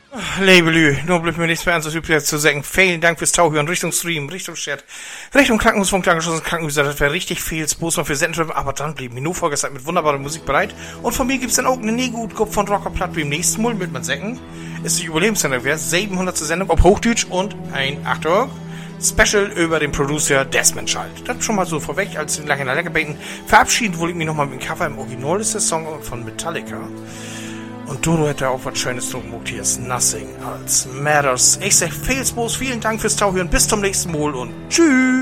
Labelü, nur bleibt mir nichts mehr an, so üblich zu sagen. Vielen Dank fürs Tauhören, Richtung Stream, Richtung Chat, Richtung Krankenhausfunk, angeschlossen Krankenhaus. Das wäre richtig viel Boost noch für Senden, aber dann blieb mir nur vorgestern mit wunderbarer Musik bereit. Und von mir gibt's dann auch eine Negutgruppe von Rocker Platt wie im nächsten Mal mit man sagen. Ist die Überlebenssendung, wäre 700. Sendung auf Hochdeutsch und ein, Achtung, Special über den Producer Desmond Child. Das schon mal so vorweg, als den Lachen Leckerbeten. Verabschieden wollte ich mich nochmal mit dem Cover im Original, ist der Song von Metallica. Und Dodo hätte auch was Schönes drum gemacht. Hier ist Nothing Else Matters. Ich sag vielen Dank fürs Tauhören. Bis zum nächsten Mal und tschüss.